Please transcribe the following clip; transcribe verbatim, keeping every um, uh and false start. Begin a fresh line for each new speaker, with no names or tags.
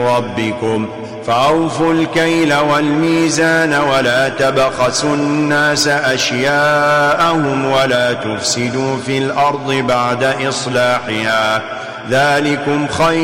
ربكم فأوفوا الكيل والميزان ولا تبخسوا الناس أشياءهم ولا تفسدوا في الأرض بعد إصلاحها ذلكم خير